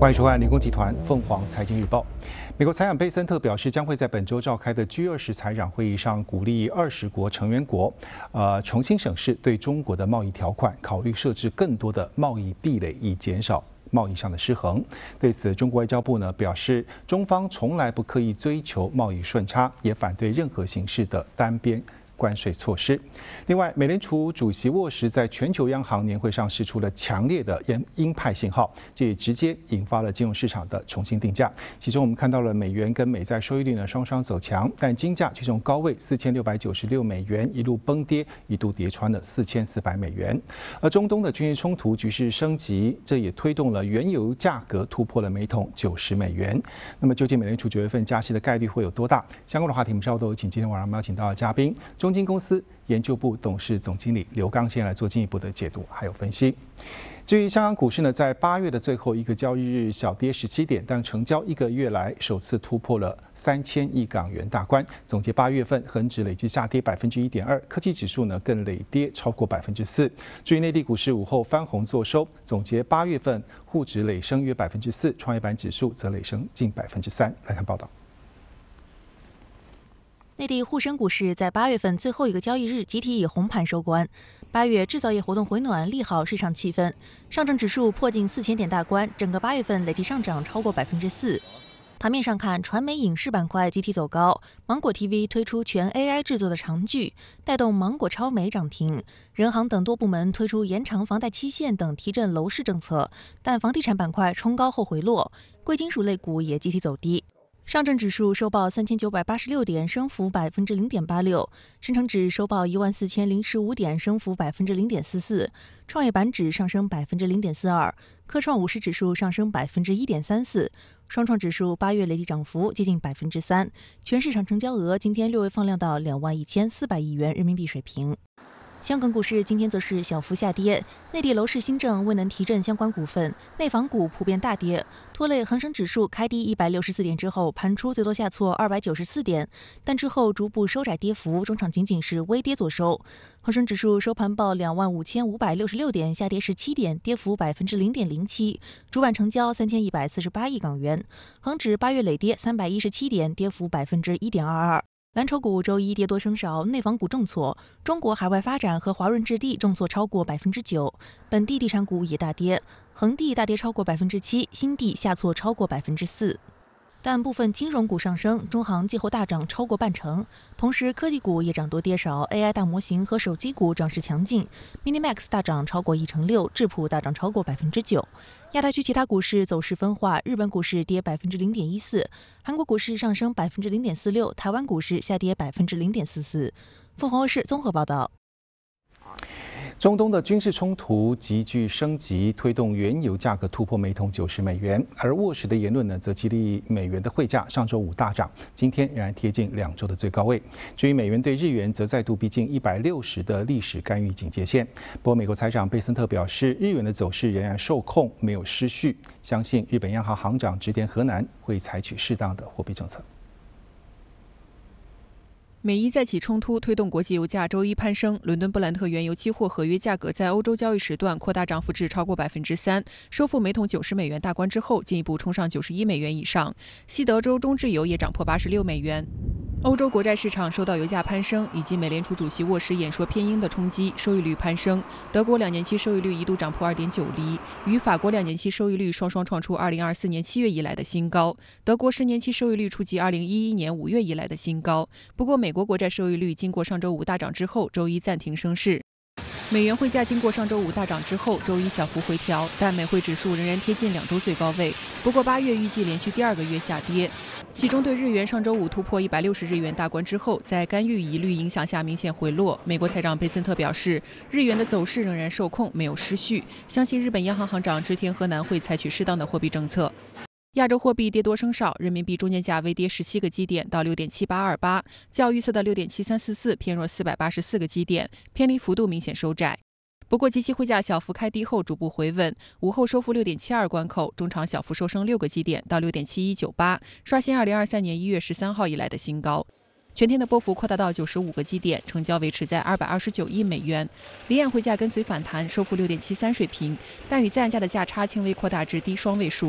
欢迎收看理工集团凤凰财经日报。美国财长贝森特表示，将会在本周召开的 G20 财长会议上，鼓励20国成员国，重新审视对中国的贸易条款，考虑设置更多的贸易壁垒，以减少贸易上的失衡。对此，中国外交部呢表示，中方从来不刻意追求贸易顺差，也反对任何形式的单边关税措施。另外，美联储主席沃什在全球央行年会上释出了强烈的鹰派信号，这也直接引发了金融市场的重新定价。其中，我们看到了美元跟美债收益率呢双双走强，但金价却从高位4696美元一路崩跌，一度跌穿了4400美元。而中东的军事冲突局势升级，这也推动了原油价格突破了每桶90美元。那么，究竟美联储9月份加息的概率会有多大？相关的话题，我们稍后都有请今天晚上我们邀请到的嘉宾，中金公司研究部董事总经理刘刚先来做进一步的解读还有分析。至于香港股市呢，在8月的最后一个交易日小跌17点，但成交1个月来首次突破了3000亿港元大关。总结8月份，恒指累计下跌1.2%，科技指数呢更累跌超过4%。至于内地股市午后翻红作收，总结8月份沪指累升约4%，创业板指数则累升近3%。来看报道。 内地沪深股市在8月份最后一个交易日集体以红盘收官。8月制造业活动回暖，利好市场气氛，上证指数破近4000点大关，整个8月份累计上涨超过4%。盘面上看，传媒影视板块集体走高，芒果 TV 推出全 AI 制作的长剧，带动芒果超媒涨停。人行等多部门推出延长房贷期限等提振楼市政策，但房地产板块冲高后回落，贵金属类股也集体走低。上证指数收报3986点，升幅0.86%；深成指收报14015点，升幅0.44%；创业板指上升0.42%，科创50指数上升1.34%，双创指数8月累计涨幅接近3%。全市场成交额今天略微放量到21400亿元人民币水平。香港股市今天则是小幅下跌，内地楼市新政未能提振相关股份，内房股普遍大跌，拖累恒生指数开低164点之后，盘初最多下挫294点，但之后逐步收窄跌幅，中场仅仅是微跌作收。恒生指数收盘报25566点，下跌17点，跌幅0.07%，主板成交3148亿港元。恒指8月累跌317点，跌幅1.22%。蓝筹股周一跌多升少，内房股重挫，中国海外发展和华润置地重挫超过9%，本地地产股也大跌，恒地大跌超过7%，新地下挫超过4%。但部分金融股上升，中行季后大涨超过半成，同时科技股也涨多跌少 ，AI 大模型和手机股涨势强劲 ，Minimax 大涨超过6%，智谱大涨超过9%。亚太区其他股市走势分化，日本股市跌0.14%，韩国股市上升0.46%，台湾股市下跌0.44%。凤凰卫视综合报道。 中东的军事冲突急剧升级，推动原油价格突破每桶90美元，而沃什的言论呢，则激励美元的汇价上周五大涨，今天仍然贴近2周的最高位。至于美元对日元，则再度逼近160的历史干预警戒线。不过，美国财长贝森特表示，日元的走势仍然受控，没有失序，相信日本央行行长植田和男会采取适当的货币政策。 美伊再起冲突推动国际油价周一攀升，伦敦布兰特原油期货合约价格在欧洲交易时段扩大涨幅至超过3%，收复每桶90美元大关之后，进一步冲上91美元以上。西德州中质油也涨破86美元。欧洲国债市场受到油价攀升以及美联储主席沃什演说偏鹰的冲击，收益率攀升。德国2年期收益率一度涨破2.9厘，与法国2年期收益率双双创出2024年7月以来的新高。德国10年期收益率触及2011年5月以来的新高。不过，美国国债收益率经过上周五大涨之后，周一暂停升势。美元汇价经过上周五大涨之后，周一小幅回调，但美汇指数仍然贴近2周最高位。不过8月预计连续第2个月下跌。其中对日元上周五突破160日元大关之后，在干预疑虑影响下明显回落。美国财长贝森特表示，日元的走势仍然受控，没有失序，相信日本央行行长植田和男会采取适当的货币政策。亚洲货币跌多升少，人民币中间价微跌17个基点到6.7828，较预测的6.7344偏弱484个基点，偏离幅度明显收窄。不过，即期汇价小幅开低后逐步回稳，午后收复6.72关口，中场小幅收升6个基点到6.7198，刷新2023年1月13号以来的新高。全天的波幅扩大到95个基点，成交维持在229亿美元。离岸汇价跟随反弹，收复6.73水平，但与在岸价的价差轻微扩大至低双位数。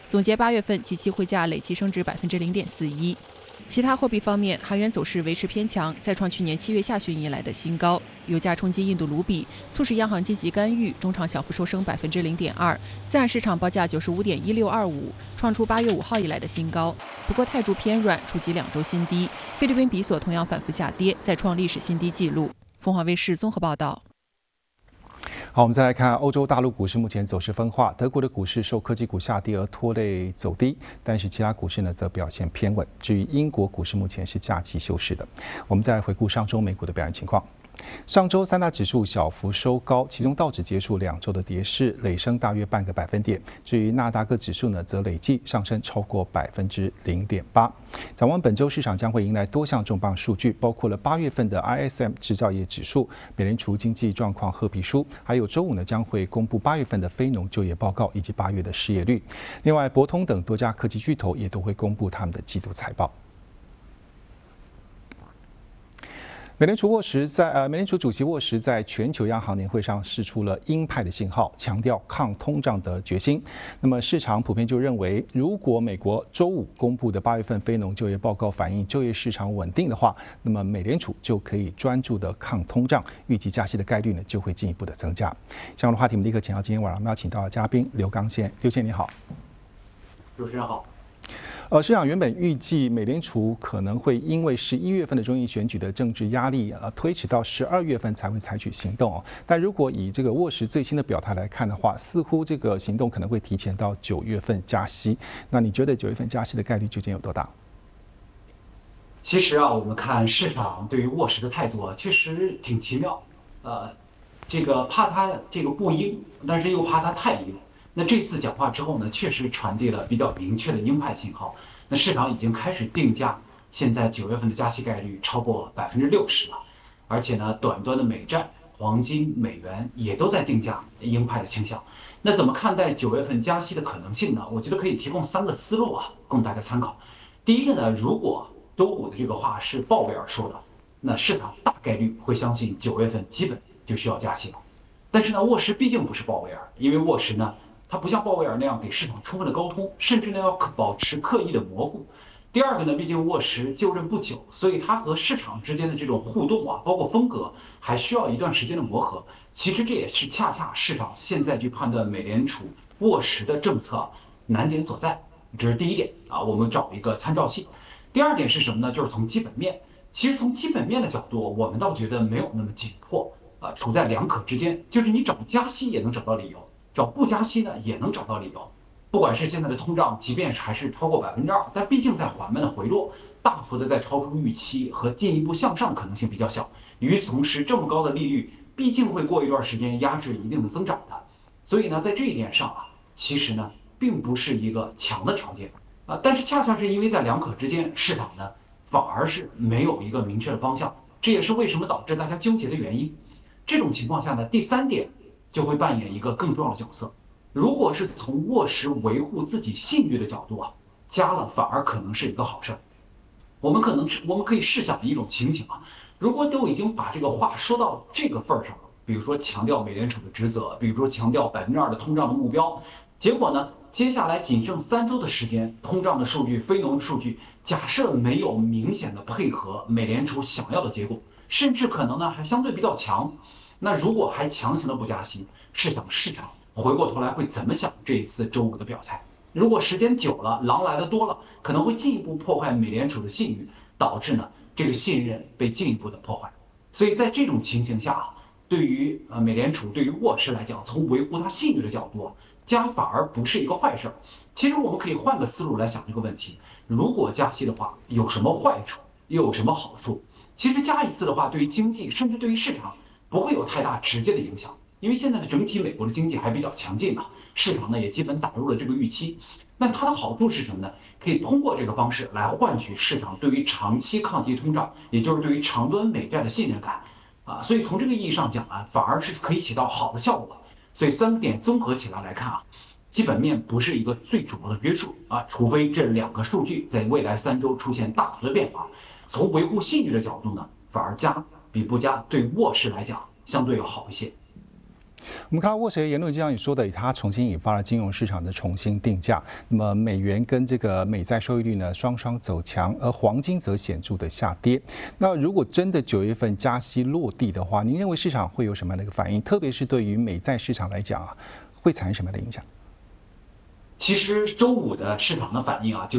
总结8月份即期汇价累计升值0.41%。其他货币方面，韩元走势维持偏强，再创去年7月下旬以来的新高。油价冲击印度卢比，促使央行积极干预，中场小幅收升0.2%，自然市场报价95.1625，创出8月5号以来的新高。不过泰铢偏软，触及2周新低。菲律宾比索同样反复下跌，再创历史新低纪录。凤凰卫视综合报道。 好，我们再来看欧洲大陆股市目前走势分化，德国的股市受科技股下跌而拖累走低，但是其他股市呢则表现偏稳。至于英国股市目前是假期休市的。我们再来回顾上周美股的表现情况。上周3大指数小幅收高，其中道指结束2周的跌势，累升大约半个百分点。至于纳达克指数呢，则累计上升超过0.8%。展望本周市场将会迎来多项重磅数据，包括了8月份的 ISM 制造业指数、美联储经济状况褐皮书，还有周五呢将会公布8月份的非农就业报告以及8月的失业率。另外，博通等多家科技巨头也都会公布他们的季度财报。美联储主席沃什在全球央行年会上释出了鹰派的信号，强调抗通胀的决心。那么市场普遍就认为，如果美国周五公布的8月份非农就业报告反映就业市场稳定的话，那么美联储就可以专注的抗通胀，预计加息的概率呢就会进一步的增加。相关的话题我们立刻请到今天晚上我们邀请到的嘉宾刘刚先，刘先你好。 主持人好。 市场原本预计美联储可能会因为11月份的中期选举的政治压力推迟到12月份才会采取行动。但如果以这个沃什最新的表态来看的话，似乎这个行动可能会提前到9月份加息。那你觉得9月份加息的概率究竟有多大？ 其实我们看市场对于沃什的态度确实挺奇妙。这个怕他这个不鹰，但是又怕他太鹰。那这次讲话之后呢，确实传递了比较明确的鹰派信号。那市场已经开始定价，现在9月份的加息概率超过60%了。而且呢，短端的美债、黄金、美元也都在定价鹰派的倾向。那怎么看待9月份加息的可能性呢？我觉得可以提供3个思路供大家参考。第一个呢，如果周五的这个话是鲍威尔说的，那市场大概率会相信9月份基本就需要加息了。但是呢，沃什毕竟不是鲍威尔，因为沃什呢，他不像鲍威尔那样给市场充分的沟通，甚至呢要保持刻意的模糊。第二个呢，毕竟沃什就任不久，所以他和市场之间的这种互动包括风格，还需要一段时间的磨合。其实这也是恰恰市场现在去判断美联储沃什的政策难点所在。这是第一点我们找一个参照系。第二点是什么呢？就是从基本面。其实从基本面的角度，我们倒觉得没有那么紧迫处在两可之间，就是你找加息也能找到理由，找不加息呢也能找到理由。不管是现在的通胀，即便是还是超过2%，但毕竟在缓慢的回落，大幅的在超出预期和进一步向上的可能性比较小。与此同时，这么高的利率毕竟会过一段时间压制一定的增长的，所以呢，在这一点上其实呢并不是一个强的条件但是恰恰是因为在两可之间，市场呢反而是没有一个明确的方向，这也是为什么导致大家纠结的原因。这种情况下呢，第三点就会扮演一个更重要的角色。如果是从沃什维护自己信誉的角度加了反而可能是一个好事。我们可以试想一种情形如果都已经把这个话说到这个份儿上了，比如说强调美联储的职责，比如说强调2%的通胀的目标，结果呢，接下来仅剩3周的时间，通胀的数据、非农的数据，假设没有明显的配合美联储想要的结果，甚至可能呢还相对比较强。那如果还强行的不加息，试想市场回过头来会怎么想这一次周五的表态？如果时间久了，狼来的多了，可能会进一步破坏美联储的信誉，导致呢这个信任被进一步的破坏。所以在这种情形下对于美联储，对于沃什来讲，从维护他信誉的角度加反而不是一个坏事。其实我们可以换个思路来想这个问题：如果加息的话，有什么坏处，又有什么好处？其实加一次的话，对于经济甚至对于市场不会有太大直接的影响，因为现在的整体美国的经济还比较强劲市场呢也基本打入了这个预期。那它的好处是什么呢？可以通过这个方式来换取市场对于长期抗击通胀，也就是对于长端美债的信任感所以从这个意义上讲反而是可以起到好的效果。所以3点综合起来看基本面不是一个最主要的约束除非这2个数据在未来3周出现大幅的变化。从维护信誉的角度呢，反而加比不加对沃什来讲相对要好一些。 我们看到沃什的言论，就像你说的，它重新引发了金融市场的重新定价。那么美元跟这个美债收益率呢双双走强，而黄金则显著的下跌。那如果真的9月份加息落地的话，您认为市场会有什么样的一个反应？特别是对于美债市场来讲啊，会产生什么样的影响？ 其实周五的市场的反应啊，就